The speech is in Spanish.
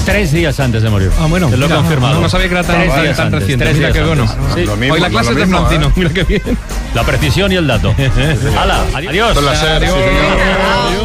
3 días antes de morir. Ah, bueno. Te lo he confirmado. No sabía que era tan reciente. 3 Mira días qué bueno. Sí. Hoy la clase es de Francino. Mira qué bien. La precisión y el dato. ¡Hala! ¡Adiós! Con la SER, sí, señor. Adiós.